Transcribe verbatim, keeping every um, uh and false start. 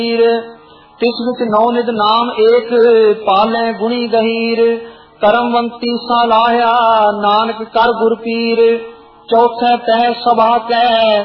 तिस विच नौ निध नाम एक पाले गुणी गहीर करमवंती सालाया नानक कर गुर पीर चौथे तह सभा कै